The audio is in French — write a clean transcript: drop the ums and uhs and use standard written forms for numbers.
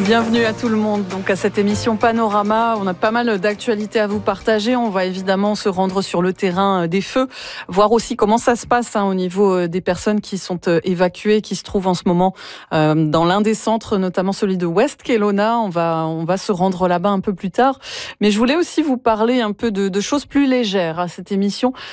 Bienvenue à tout le monde. Donc à cette émission Panorama, on a pas mal d'actualités à vous partager. On va évidemment se rendre sur le terrain des feux, voir aussi comment ça se passe au niveau des personnes qui sont évacuées, qui se trouvent en ce moment dans l'un des centres, notamment celui de West Kelowna. On va se rendre là-bas un peu plus tard. Mais je voulais aussi vous parler un peu de choses plus légères à cette émission.